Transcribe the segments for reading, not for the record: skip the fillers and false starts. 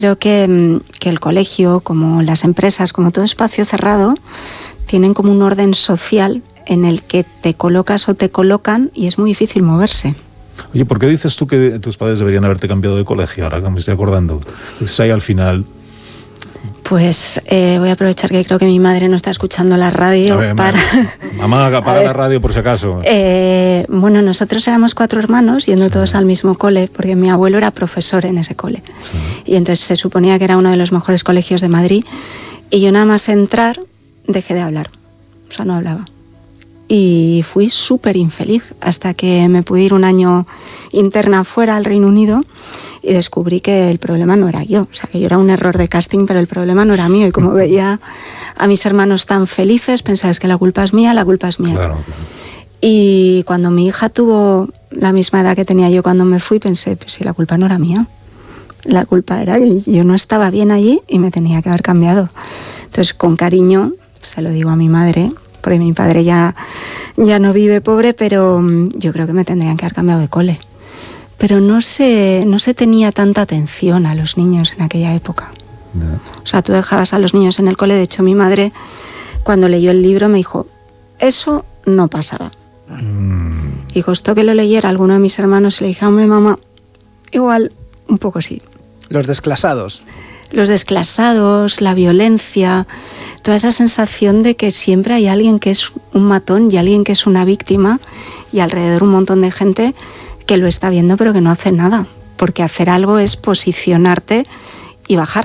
Creo que el colegio, como las empresas, como todo espacio cerrado, tienen como un orden social en el que te colocas o te colocan y es muy difícil moverse. Oye, ¿por qué dices tú que tus padres deberían haberte cambiado de colegio? Ahora que me estoy acordando. Dices ahí al final... Pues voy a aprovechar que creo que mi madre no está escuchando la radio para... Mamá, apaga la radio por si acaso. Bueno, nosotros éramos 4 hermanos yendo todos al mismo cole, porque mi abuelo era profesor en ese cole. Sí. Y entonces se suponía que era uno de los mejores colegios de Madrid. Y yo nada más entrar, dejé de hablar. O sea, no hablaba. Y fui súper infeliz hasta que me pude ir un año interna fuera al Reino Unido y descubrí que el problema no era yo. O sea, que yo era un error de casting, pero el problema no era mío. Y como veía a mis hermanos tan felices, pensaba, es que la culpa es mía, la culpa es mía. Claro. Y cuando mi hija tuvo la misma edad que tenía yo cuando me fui, pensé, pues si la culpa no era mía. La culpa era que yo no estaba bien allí y me tenía que haber cambiado. Entonces, con cariño, se lo digo a mi madre, porque mi padre ya no vive, pobre, pero yo creo que me tendrían que haber cambiado de cole. Pero no se tenía tanta atención a los niños en aquella época. No. O sea, tú dejabas a los niños en el cole. De hecho, mi madre, cuando leyó el libro, me dijo, eso no pasaba. Y costó que lo leyera alguno de mis hermanos y le dije, hombre, mamá, igual, un poco sí. Los desclasados. Los desclasados, la violencia, toda esa sensación de que siempre hay alguien que es un matón y alguien que es una víctima y alrededor un montón de gente que lo está viendo pero que no hace nada, porque hacer algo es posicionarte y bajar.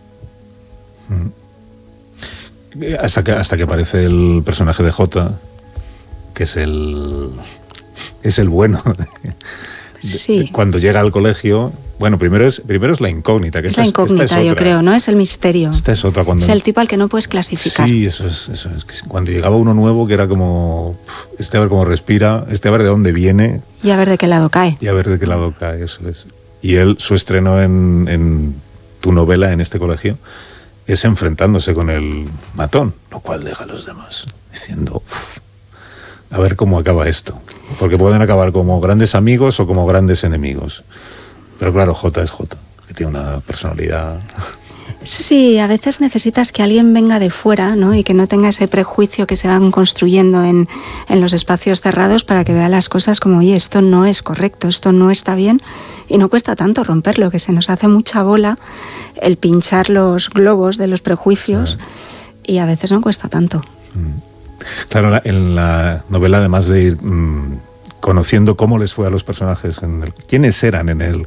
Hasta que aparece el personaje de Jota, que es el bueno. Sí. Cuando llega al colegio, bueno, primero es la incógnita. Que es la incógnita, yo creo, ¿no? Es el misterio. Esta es otra. Es el tipo al que no puedes clasificar. Sí, eso es. Que cuando llegaba uno nuevo, que era como, a ver cómo respira, a ver de dónde viene. Y a ver de qué lado cae. Eso es. Y su estreno en tu novela, en este colegio, es enfrentándose con el matón, lo cual deja a los demás diciendo, a ver cómo acaba esto. Porque pueden acabar como grandes amigos o como grandes enemigos. Pero claro, Jota es Jota, que tiene una personalidad... Sí, a veces necesitas que alguien venga de fuera, ¿no? Y que no tenga ese prejuicio que se van construyendo en los espacios cerrados para que vea las cosas como, oye, esto no es correcto, esto no está bien. Y no cuesta tanto romperlo, que se nos hace mucha bola el pinchar los globos de los prejuicios, sí. Y a veces no cuesta tanto. Claro, en la novela, además de ir conociendo cómo les fue a los personajes, quiénes eran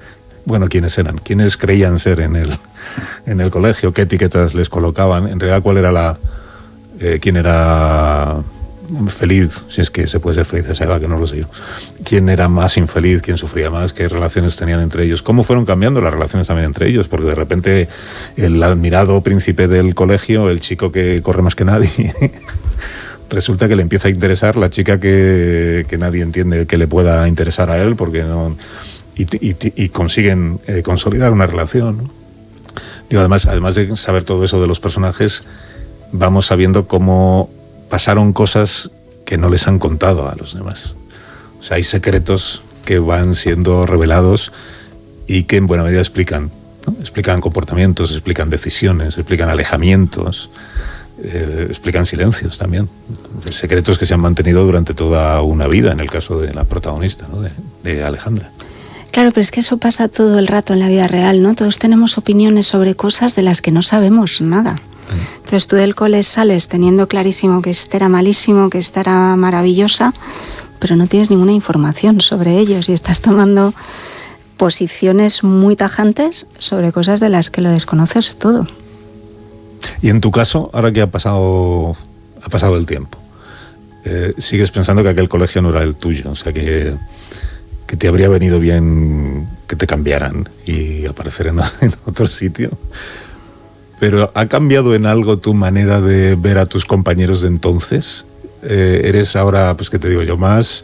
quiénes creían ser en el colegio, qué etiquetas les colocaban, en realidad cuál era quién era feliz, si es que se puede ser feliz a esa edad, que no lo sé yo, quién era más infeliz, quién sufría más, qué relaciones tenían entre ellos, cómo fueron cambiando las relaciones también entre ellos, porque de repente el admirado príncipe del colegio, el chico que corre más que nadie, resulta que le empieza a interesar la chica que nadie entiende que le pueda interesar a él, porque no... Y consiguen consolidar una relación, ¿no? Digo, además de saber todo eso de los personajes, vamos sabiendo cómo pasaron cosas que no les han contado a los demás. O sea, hay secretos que van siendo revelados y que en buena medida explican, ¿no? Explican comportamientos, explican decisiones, explican alejamientos, explican silencios también. Secretos que se han mantenido durante toda una vida, en el caso de la protagonista, ¿no? de Alejandra. Claro, pero es que eso pasa todo el rato en la vida real, ¿no? Todos tenemos opiniones sobre cosas de las que no sabemos nada. Entonces tú del cole sales teniendo clarísimo que esta era malísimo, que esta era maravillosa, pero no tienes ninguna información sobre ellos y estás tomando posiciones muy tajantes sobre cosas de las que lo desconoces todo. Y en tu caso, ahora que ha pasado el tiempo, sigues pensando que aquel colegio no era el tuyo, o sea que te habría venido bien que te cambiaran y aparecer en otro sitio. Pero ¿ha cambiado en algo tu manera de ver a tus compañeros de entonces? ¿Eres ahora, pues qué te digo yo, más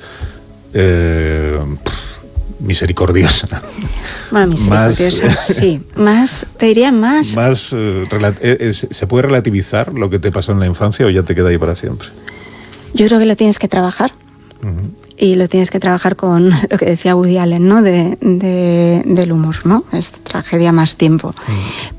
misericordiosa? Bueno, misericordiosa, sí. Más, te diría más... ¿Se puede relativizar lo que te pasó en la infancia o ya te queda ahí para siempre? Yo creo que lo tienes que trabajar. Y lo tienes que trabajar con lo que decía Woody Allen, ¿no? Del humor, ¿no? Es tragedia más tiempo.